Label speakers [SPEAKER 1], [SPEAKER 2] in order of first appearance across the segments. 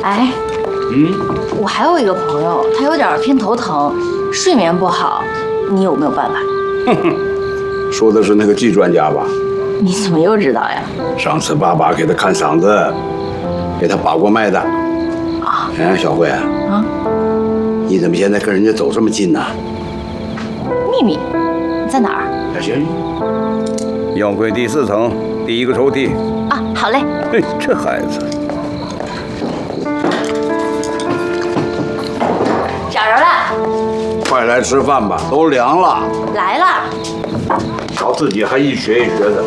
[SPEAKER 1] 哎，我还有一个朋友，他有点偏头疼，睡眠不好，你有没有办法？
[SPEAKER 2] 说的是那个季专家吧？
[SPEAKER 1] 你怎么又知道呀？
[SPEAKER 2] 上次爸爸给他看嗓子，给他把过脉的。啊，哎，小慧啊，你怎么现在跟人家走这么近呢？
[SPEAKER 1] 秘密在哪儿？
[SPEAKER 2] 行，
[SPEAKER 3] 药柜第4层第1个抽屉。
[SPEAKER 1] 啊，好嘞。
[SPEAKER 3] 嘿，这孩子。
[SPEAKER 1] 找着了。
[SPEAKER 2] 快来吃饭吧，都凉了。
[SPEAKER 1] 来了。
[SPEAKER 2] 瞧自己还一学一学的。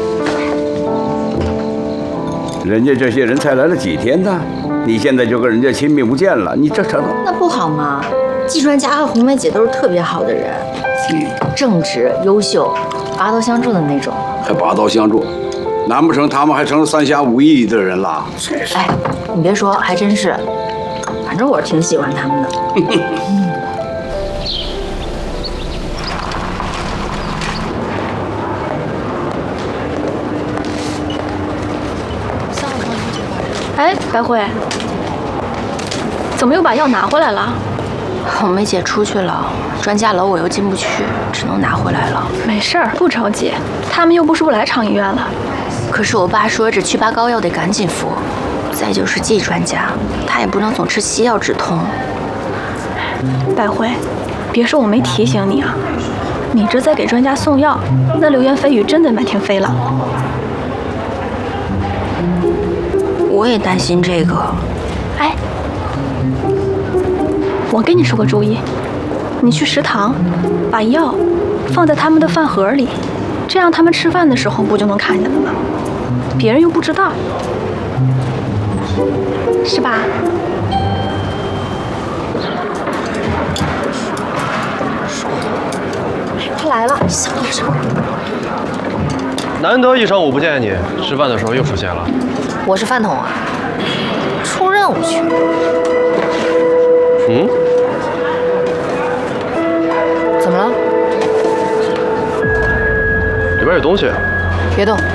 [SPEAKER 3] 人家这些人才来了几天呢，你现在就跟人家亲密无间了，你这成了？
[SPEAKER 1] 那不好吗？季专家和红梅姐都是特别好的人，正直、优秀，拔刀相助的那种。
[SPEAKER 2] 还拔刀相助，难不成他们还成了3侠5义的人了？
[SPEAKER 1] 哎，你别说，还真是。反正我是挺喜欢他们的。
[SPEAKER 4] 哎，白慧，怎么又把药拿回来了？
[SPEAKER 1] 红梅姐出去了，专家楼我又进不去，只能拿回来了。
[SPEAKER 4] 没事儿，不着急，他们又不是不来厂医院了。
[SPEAKER 1] 可是我爸说这祛疤膏药得赶紧服，再就是季专家，他也不能总吃西药止痛。
[SPEAKER 4] 白慧，别说我没提醒你啊，你这在给专家送药，那流言蜚语真得满天飞了。
[SPEAKER 1] 我也担心这个。
[SPEAKER 4] 哎，我给你出个主意，你去食堂，把药放在他们的饭盒里，这样他们吃饭的时候不就能看见了吗？别人又不知道，是吧？他来了，小点声。
[SPEAKER 5] 难得1上午不见你，吃饭的时候又出现了。
[SPEAKER 1] 我是饭桶啊，出任务去。怎么了？
[SPEAKER 5] 里边有东西。
[SPEAKER 1] 别动。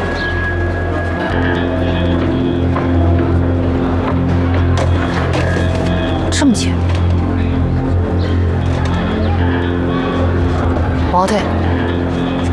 [SPEAKER 1] 这么轻，往后退。